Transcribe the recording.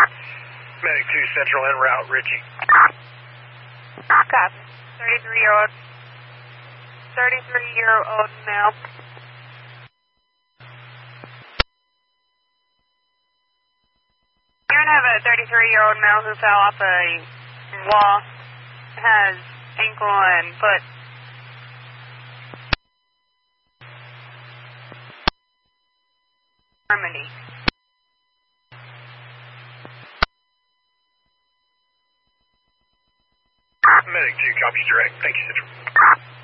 Medic 2 Central en route, Richie. Copy. 33-year-old male. You have a 33-year-old male who fell off a wall, has ankle and foot. Harmony. Medic 2 copies direct. Thank you, Central.